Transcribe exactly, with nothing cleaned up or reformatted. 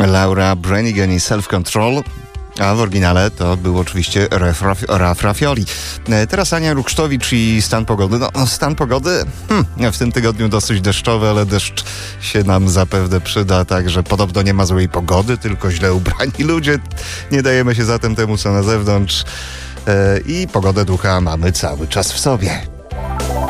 Laura Branigan i Self Control. A w oryginale to był oczywiście Raf Rafioli. Teraz Ania Ruksztowicz i stan pogody. No, stan pogody hmm, w tym tygodniu dosyć deszczowy, ale deszcz się nam zapewne przyda, także podobno nie ma złej pogody, tylko źle ubrani ludzie. Nie dajemy się zatem temu, co na zewnątrz. I pogodę ducha mamy cały czas w sobie.